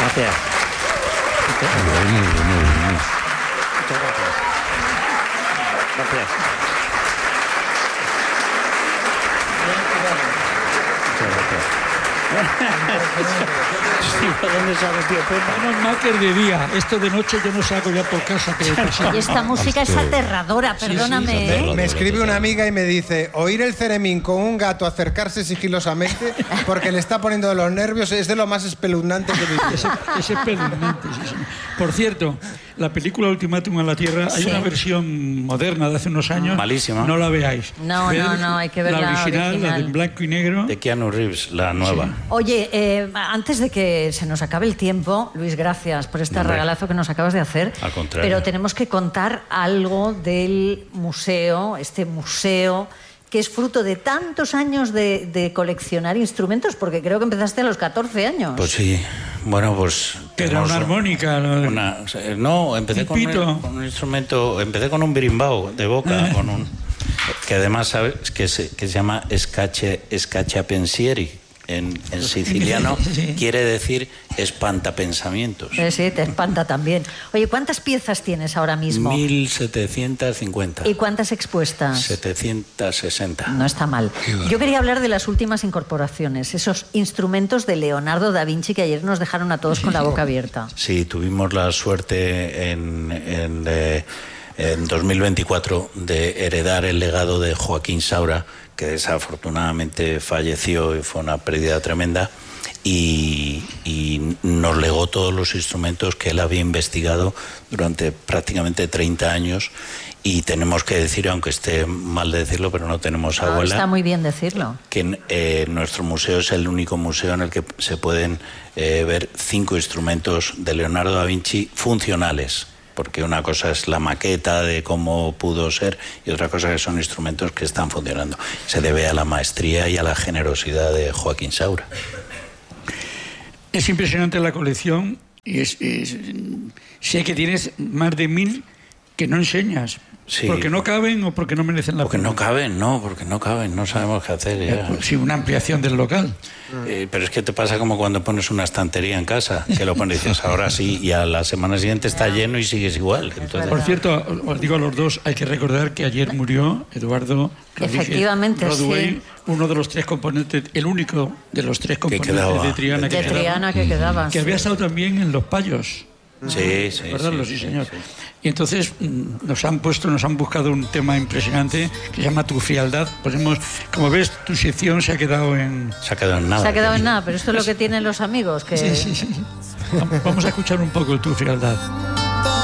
Gracias. Muy bien. Muchas gracias. Gracias. Muchas gracias. ¿Dónde se ha metido Pepa? Menos mal que es de día. Esto de noche yo no salgo ya por casa. Y esta música es aterradora, perdóname, ¿eh? Me escribe una amiga y me dice: oír el ceremín con un gato acercarse sigilosamente porque le está poniendo de los nervios es de lo más espeluznante que he visto. Es espeluznante, sí, sí. Por cierto, la película Ultimátum a la Tierra, hay una versión moderna de hace unos años. Malísima. No la veáis. No, hay que ver la original, la de blanco y negro. De Keanu Reeves, la nueva. Sí. Oye, antes de que se nos acabe el tiempo, Luis, gracias por este regalazo que nos acabas de hacer. Al contrario. Pero tenemos que contar algo del museo, este museo que es fruto de tantos años de coleccionar instrumentos, porque creo que empezaste a los 14 años. Pues sí, bueno, pues... Era una armónica. No, empecé con un instrumento, empecé con un berimbau de boca, con un... Que además, ¿sabes? Que se llama scacciapensieri. En siciliano quiere decir espantapensamientos. Sí, te espanta también. Oye, ¿cuántas piezas tienes ahora mismo? 1750. ¿Y cuántas expuestas? 760. No está mal. Yo quería hablar de las últimas incorporaciones, esos instrumentos de Leonardo da Vinci que ayer nos dejaron a todos con la boca abierta. Sí, tuvimos la suerte en 2024 de heredar el legado de Joaquín Saura, que desafortunadamente falleció y fue una pérdida tremenda, y nos legó todos los instrumentos que él había investigado durante prácticamente 30 años. Y tenemos que decir, aunque esté mal de decirlo, pero no tenemos abuela. Está muy bien decirlo. Que nuestro museo es el único museo en el que se pueden ver 5 instrumentos de Leonardo da Vinci funcionales. Porque una cosa es la maqueta de cómo pudo ser y otra cosa que son instrumentos que están funcionando. Se debe a la maestría y a la generosidad de Joaquín Saura. Es impresionante la colección y sé que tienes más de 1000 que no enseñas. Sí. ¿Porque no caben o porque no merecen la pena? Porque no caben, no sabemos qué hacer ya. Sí, una ampliación del local. Pero es que te pasa como cuando pones una estantería en casa, que lo pones y dices ahora sí, y a la semana siguiente está lleno y sigues igual. Entonces... Por cierto, os digo a los dos, hay que recordar que ayer murió Eduardo Rodríguez. Efectivamente, Rodway, sí. Uno de los 3 componentes, el único de los 3 componentes de Triana que quedaba. Que había estado también en Los Payos. Sí, Sí, señor. Sí. Y entonces nos han buscado un tema impresionante que se llama Tu Frialdad. Ponemos, como ves, tu sección se ha quedado en... Se ha quedado en nada. Se ha quedado en nada, pero esto es lo que tienen los amigos. Que... Sí. Vamos a escuchar un poco el Tu Frialdad.